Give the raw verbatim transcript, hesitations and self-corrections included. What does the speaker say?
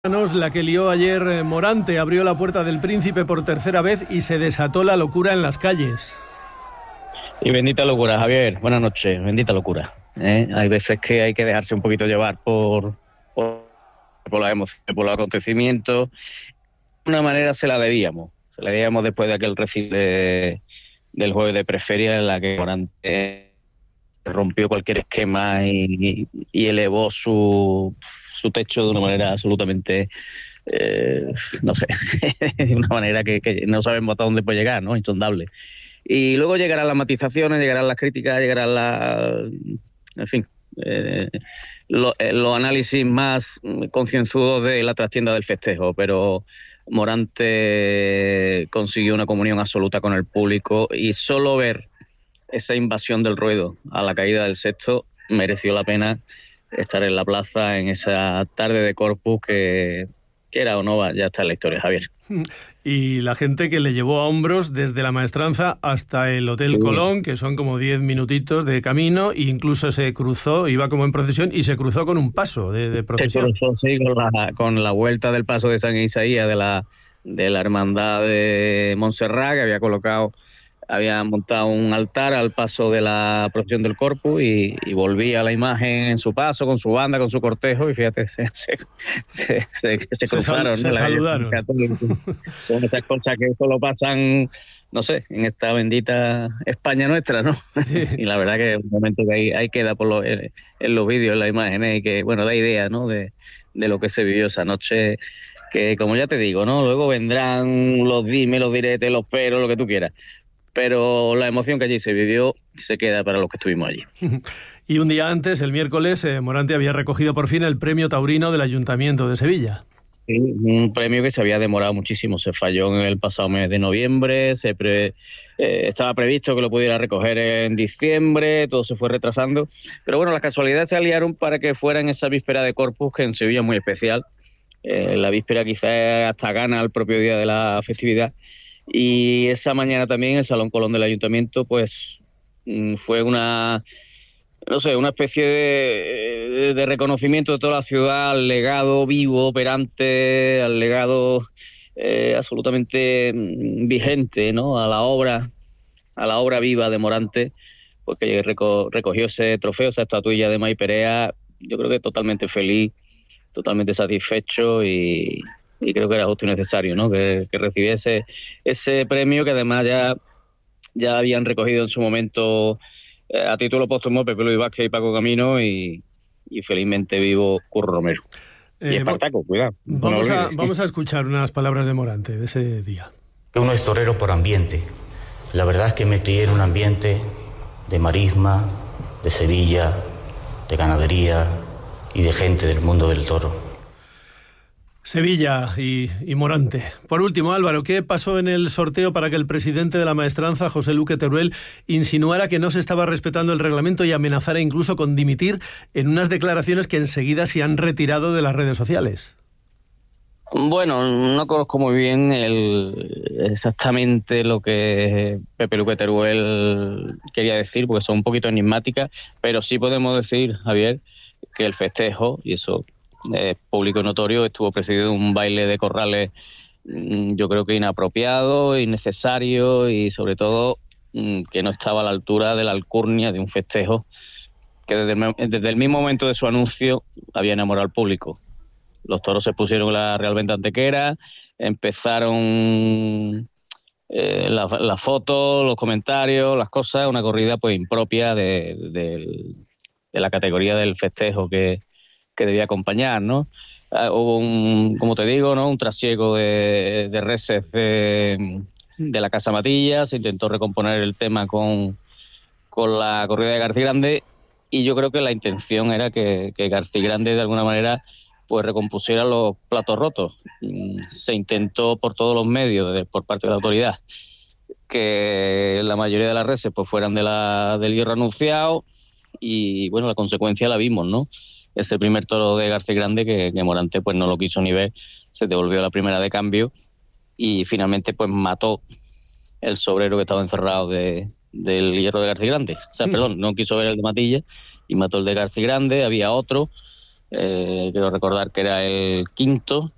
La que lió ayer eh, Morante abrió la puerta del Príncipe por tercera vez y se desató la locura en las calles. Y bendita locura, Javier. Buenas noches, bendita locura. ¿eh? Hay veces que hay que dejarse un poquito llevar por, por, por las emociones, por los acontecimientos. De una manera se la debíamos. Se la debíamos después de aquel recital de, del jueves de Preferia en la que Morante rompió cualquier esquema y, y elevó su, su techo de una manera absolutamente, eh, no sé, de una manera que, que no sabemos hasta dónde puede llegar, ¿no? Insondable. Y luego llegarán las matizaciones, llegarán las críticas, llegarán las... En fin, eh, lo, eh, los análisis más concienzudos de la trastienda del festejo, pero Morante consiguió una comunión absoluta con el público y solo ver esa invasión del ruedo a la caída del sexto mereció la pena estar en la plaza en esa tarde de Corpus que, que era o no, ya está en la historia, Javier. Y la gente que le llevó a hombros desde la Maestranza hasta el Hotel sí. Colón, que son como diez minutitos de camino, e incluso se cruzó, iba como en procesión, y se cruzó con un paso de, de procesión. Se cruzó, sí, con la, con la vuelta del paso de San Isaías de la, de la Hermandad de Montserrat, que había colocado... había montado un altar al paso de la procesión del Corpus y, y volvía la imagen en su paso, con su banda, con su cortejo, y fíjate, se, se, se, se, se cruzaron. Se, ¿no? se saludaron. Son esas cosas que solo pasan, no sé, en esta bendita España nuestra, ¿no? Y la verdad que es un momento que ahí, ahí queda por lo, en, en los vídeos, en las imágenes, y que, bueno, da idea, ¿no? De, de lo que se vivió esa noche, que como ya te digo, ¿no? Luego vendrán los dime, los diretes, los peros, lo que tú quieras. Pero la emoción que allí se vivió se queda para los que estuvimos allí. Y un día antes, el miércoles, eh, Morante había recogido por fin el premio taurino del Ayuntamiento de Sevilla. Sí, un premio que se había demorado muchísimo. Se falló en el pasado mes de noviembre, se pre, eh, estaba previsto que lo pudiera recoger en diciembre, todo se fue retrasando. Pero bueno, las casualidades se aliaron para que fuera en esa víspera de Corpus, que en Sevilla es muy especial. Eh, la víspera quizás hasta gana el propio día de la festividad. Y esa mañana también el Salón Colón del Ayuntamiento pues fue una, no sé, una especie de, de reconocimiento de toda la ciudad al legado vivo, operante, al legado eh, absolutamente vigente, ¿no? A la obra, a la obra viva de Morante, pues que reco- recogió ese trofeo, esa estatuilla de May Perea, yo creo que totalmente feliz, totalmente satisfecho y... y creo que era justo y necesario, ¿no? Que, que recibiese ese premio que además ya, ya habían recogido en su momento eh, a título póstumo Pepe Luis Vázquez y Paco Camino y, y felizmente vivo Curro Romero. Eh, y Espartaco, cuidado. Vamos, no a, vamos a escuchar unas palabras de Morante de ese día. Uno es torero por ambiente. La verdad es que me crié en un ambiente de marisma, de Sevilla, de ganadería y de gente del mundo del toro. Sevilla y, y Morante. Por último, Álvaro, ¿qué pasó en el sorteo para que el presidente de la Maestranza, José Luque Teruel, insinuara que no se estaba respetando el reglamento y amenazara incluso con dimitir en unas declaraciones que enseguida se han retirado de las redes sociales? Bueno, no conozco muy bien el, exactamente lo que Pepe Luque Teruel quería decir, porque son un poquito enigmáticas, pero sí podemos decir, Javier, que el festejo, y eso... Eh, público y notorio, estuvo presidido un baile de corrales mmm, yo creo que inapropiado, innecesario y sobre todo mmm, que no estaba a la altura de la alcurnia de un festejo que desde el, desde el mismo momento de su anuncio había enamorado al público. Los toros se pusieron en la Real Venta Antequera, empezaron eh, las la fotos, los comentarios, las cosas, una corrida pues impropia de, de, de la categoría del festejo que que debía acompañar, ¿no? Uh, hubo un, como te digo, ¿no? Un trasiego de, de reses de, de la Casa Matilla, se intentó recomponer el tema con, con la corrida de García Grande y yo creo que la intención era que, que García Grande de alguna manera pues recompusiera los platos rotos. Se intentó por todos los medios, de, por parte de la autoridad, que la mayoría de las reses pues fueran de la, del hierro anunciado y bueno, la consecuencia la vimos, ¿no? Ese primer toro de García Grande que, que Morante pues no lo quiso ni ver, se devolvió a la primera de cambio y finalmente pues mató el sobrero que estaba encerrado de, del hierro de García Grande. O sea, mm. perdón, no quiso ver el de Matilla y mató el de García Grande. Había otro, eh, quiero recordar que era el quinto,